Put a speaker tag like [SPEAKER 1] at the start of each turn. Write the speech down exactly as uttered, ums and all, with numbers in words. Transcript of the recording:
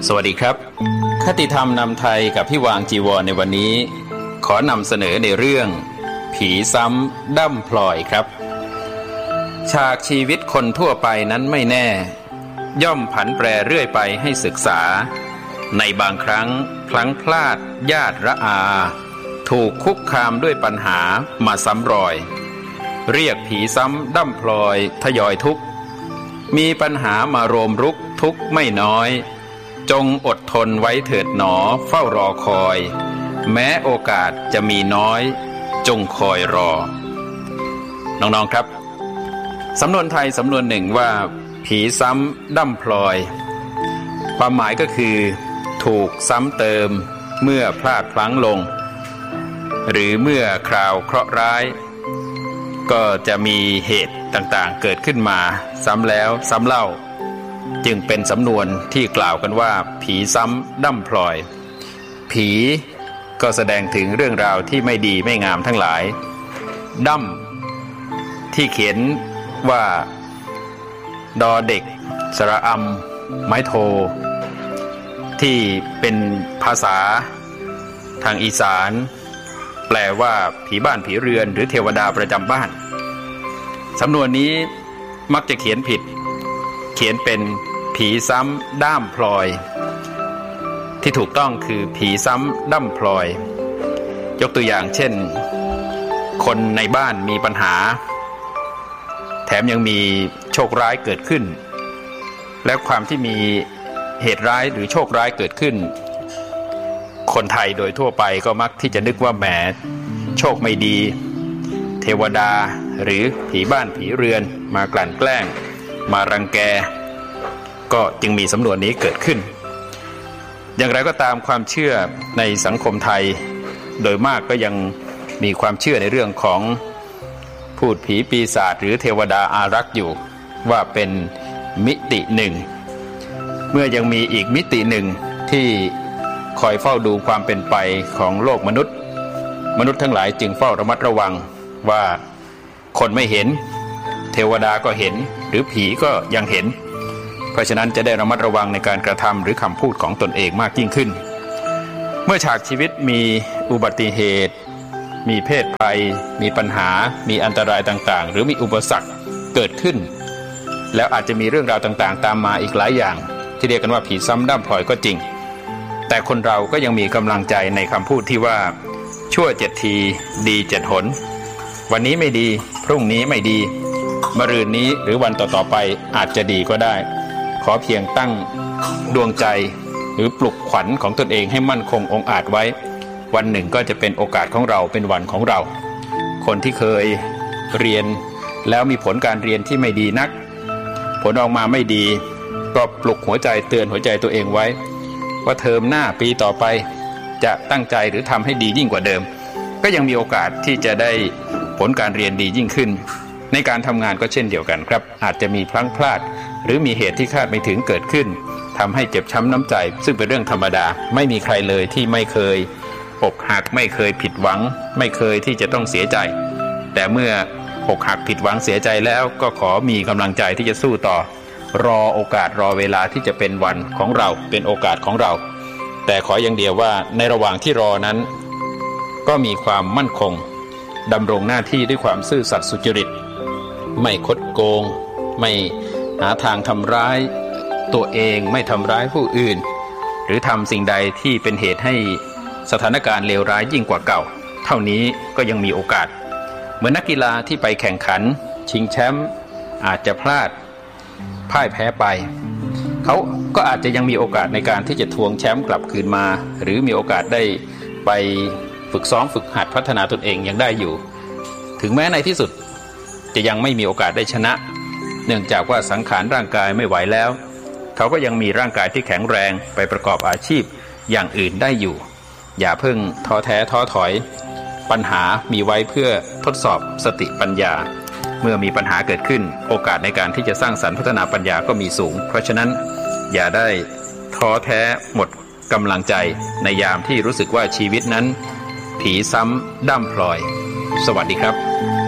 [SPEAKER 1] สวัสดีครับคติธรรมนำไทยกับพี่วางจีวรในวันนี้ขอนำเสนอในเรื่องผีซ้ำดั้มพลอยครับฉากชีวิตคนทั่วไปนั้นไม่แน่ย่อมผันแปรเรื่อยไปให้ศึกษาในบางครั้งพลั้งพลาดญาติระอาถูกคุกคามด้วยปัญหามาซ้ำรอยเรียกผีซ้ำดั้มพลอยทยอยทุกข์มีปัญหามาโรมรุกทุกข์ไม่น้อยจงอดทนไว้เถิดหนอเฝ้ารอคอยแม้โอกาสจะมีน้อยจงคอยรอน้องๆครับสำนวนไทยสำนวนหนึ่งว่าผีซ้ำดั้มพลอยความหมายก็คือถูกซ้ำเติมเมื่อพลาดพลั้งลงหรือเมื่อคราวเคราะห์ร้ายก็จะมีเหตุต่างๆเกิดขึ้นมาซ้ำแล้วซ้ำเล่าจึงเป็นสำนวนที่กล่าวกันว่าผีซ้ำดั้มพลอยผีก็แสดงถึงเรื่องราวที่ไม่ดีไม่งามทั้งหลายดั้มที่เขียนว่าดอเด็กสระอำไม้โทที่เป็นภาษาทางอีสานแปลว่าผีบ้านผีเรือนหรือเทวดาประจำบ้านสำนวนนี้มักจะเขียนผิดเขียนเป็นผีซ้ำด้ามพลอยที่ถูกต้องคือผีซ้ำดั้มพลอยยกตัวอย่างเช่นคนในบ้านมีปัญหาแถมยังมีโชคร้ายเกิดขึ้นและความที่มีเหตุร้ายหรือโชคร้ายเกิดขึ้นคนไทยโดยทั่วไปก็มักที่จะนึกว่าแหมโชคไม่ดีเทวดาหรือผีบ้านผีเรือนมากลั่นแกล้งมารังแกก็จึงมีสำนวนนี้เกิดขึ้นอย่างไรก็ตามความเชื่อในสังคมไทยโดยมากก็ยังมีความเชื่อในเรื่องของพูดผีปีศาจหรือเทวดาอารักษ์อยู่ว่าเป็นมิติหนึ่งเมื่อยังมีอีกมิติหนึ่งที่คอยเฝ้าดูความเป็นไปของโลกมนุษย์มนุษย์ทั้งหลายจึงเฝ้าระมัดระวังว่าคนไม่เห็นเทวดาก็เห็นหรือผีก็ยังเห็นเพราะฉะนั้นจะได้ระมัดระวังในการกระทำหรือคำพูดของตนเองมากยิ่งขึ้นเมื่อฉากชีวิตมีอุบัติเหตุมีเพศภัยมีปัญหามีอันตรายต่างๆหรือมีอุปสรรคเกิดขึ้นแล้วอาจจะมีเรื่องราวต่างๆตามมาอีกหลายอย่างที่เรียกกันว่าผีซ้ำด้ามพลอยก็จริงแต่คนเราก็ยังมีกำลังใจในคำพูดที่ว่าชั่วเจ็ดทีดีเจ็ดหนวันนี้ไม่ดีพรุ่งนี้ไม่ดีมะรืนนี้หรือวันต่อๆไปอาจจะดีก็ได้ขอเพียงตั้งดวงใจหรือปลุกขวัญของตนเองให้มั่นคงองอาจไว้วันหนึ่งก็จะเป็นโอกาสของเราเป็นวันของเราคนที่เคยเรียนแล้วมีผลการเรียนที่ไม่ดีนักผลออกมาไม่ดีก็ปลุกหัวใจเตือนหัวใจตัวเองไว้ว่าเทอมหน้าปีต่อไปจะตั้งใจหรือทำให้ดียิ่งกว่าเดิมก็ยังมีโอกาสที่จะได้ผลการเรียนดียิ่งขึ้นในการทำงานก็เช่นเดียวกันครับอาจจะมีพลั้งพลาดหรือมีเหตุที่คาดไม่ถึงเกิดขึ้นทำให้เจ็บช้ำน้ำใจซึ่งเป็นเรื่องธรรมดาไม่มีใครเลยที่ไม่เคยอกหักไม่เคยผิดหวังไม่เคยที่จะต้องเสียใจแต่เมื่ออกหักผิดหวังเสียใจแล้วก็ขอมีกำลังใจที่จะสู้ต่อรอโอกาสรอเวลาที่จะเป็นวันของเราเป็นโอกาสของเราแต่ขออย่างเดียวว่าในระหว่างที่รอนั้นก็มีความมั่นคงดำรงหน้าที่ด้วยความซื่อสัตย์สุจริตไม่คดโกงไม่หาทางทำร้ายตัวเองไม่ทำร้ายผู้อื่นหรือทำสิ่งใดที่เป็นเหตุให้สถานการณ์เลวร้ายยิ่งกว่าเก่าเท่านี้ก็ยังมีโอกาสเหมือนนักกีฬาที่ไปแข่งขันชิงแชมป์อาจจะพลาดพ่ายแพ้ไปเขาก็อาจจะยังมีโอกาสในการที่จะทวงแชมป์กลับคืนมาหรือมีโอกาสได้ไปฝึกซ้อมฝึกหัดพัฒนาตนเองยังได้อยู่ถึงแม้ในที่สุดจะยังไม่มีโอกาสได้ชนะเนื่องจากว่าสังขารร่างกายไม่ไหวแล้วเขาก็ยังมีร่างกายที่แข็งแรงไปประกอบอาชีพอย่างอื่นได้อยู่อย่าเพิ่งท้อแท้ท้อถอยปัญหามีไว้เพื่อทดสอบสติปัญญาเมื่อมีปัญหาเกิดขึ้นโอกาสในการที่จะสร้างสรรค์พัฒนาปัญญาก็มีสูงเพราะฉะนั้นอย่าได้ท้อแท้หมดกำลังใจในยามที่รู้สึกว่าชีวิตนั้นผีซ้ำด้ามพลอยสวัสดีครับ